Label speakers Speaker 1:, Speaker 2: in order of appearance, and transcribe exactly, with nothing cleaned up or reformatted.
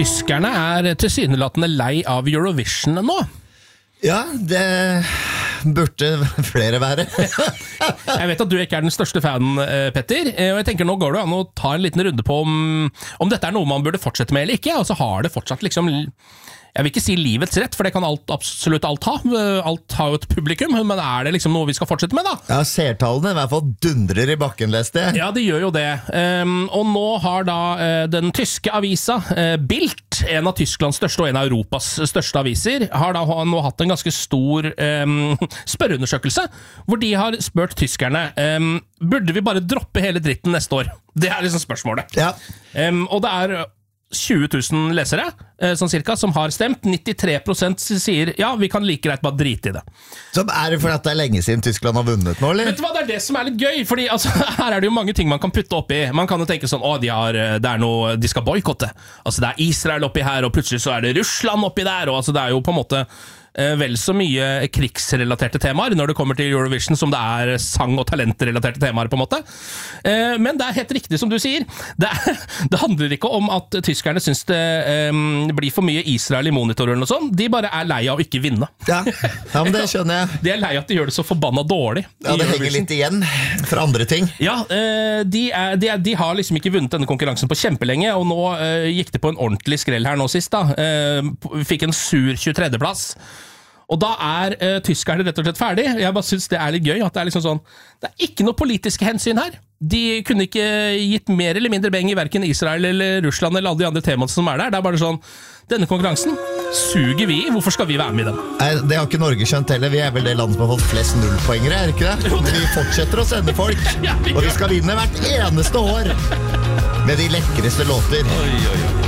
Speaker 1: tyskerne er tilsynelatende lei av Eurovision nå.
Speaker 2: Ja, det burde flere være.
Speaker 1: Jeg vet at du ikke er den største fanen, Petter, og jeg tenker nå går det an å ta en liten runde på om, om dette er noe man burde fortsette med eller ikke, og så har det fortsatt liksom... Jeg vil ikke si livets rett, for det kan alt, absolutt alt ha. Alt har jo et publikum, men er det liksom noe vi skal fortsette med da?
Speaker 2: Ja, seertallene i hvert fall dundrer i bakken, leste jeg.
Speaker 1: Ja, det gjør jo det. Um, og nå har da uh, den tyske avisa uh, Bild, en av Tysklands største og en av Europas største aviser, har da nå hatt en ganske stor um, spørreundersøkelse, hvor de har spurt tyskerne, um, burde vi bare droppe hele dritten neste år? Det er liksom spørsmålet.
Speaker 2: Ja.
Speaker 1: Um, og det er... tjue tusen lesere, sånn cirka, som har stemt. nittitre prosent sier, ja, vi kan like greit bare drite i det.
Speaker 2: Så er det fordi at det er lenge siden Tyskland har vunnet nå, eller?
Speaker 1: Vet du hva, det er det som er litt gøy, fordi altså, her er det jo mange ting man kan putte opp i. Man kan jo tenke sånn, å, de har, det er noe, de skal boykotte. Altså, det er Israel oppi her, og plutselig så er det Russland oppi der, og altså, det er jo på en måte vel så mye krigsrelaterte temaer når det kommer til Eurovision som det er sang- og talentrelaterte temaer på en måte. Men det er helt riktig som du sier. Det, er, det handler ikke om at tyskerne synes det um, blir for mye Israel i monitoren og sånn. De bare er lei av å ikke vinne.
Speaker 2: Ja, ja men det skjønner jeg.
Speaker 1: De er lei av at de gjør det så forbanna dårlig.
Speaker 2: Ja, det henger litt igjen fra andre ting.
Speaker 1: Ja, de, er, de, er, de har liksom ikke vunnet denne konkurransen på kjempelenge, og nå uh, gikk det på en ordentlig skrell her nå sist da. Uh, fikk en sur tjuetredje plass. Og da er uh, tyskerne rett og slett ferdig. Jeg bare synes det er litt gøy at det er liksom sånn, det er ikke noe politiske hensyn her. De kunne ikke gitt mer eller mindre beng i hverken Israel eller Russland eller alle de andre temaene som er der. Det er bare sånn, denne konkurransen suger vi i. Hvorfor skal vi være med i den?
Speaker 2: Nei, det har ikke Norge skjønt heller. Vi er vel det landet som har fått flest nullpoengere, er ikke det? Men vi fortsetter å sende folk, og vi skal vinne hvert eneste år med de lekreste låter.
Speaker 1: Oi, oi, oi.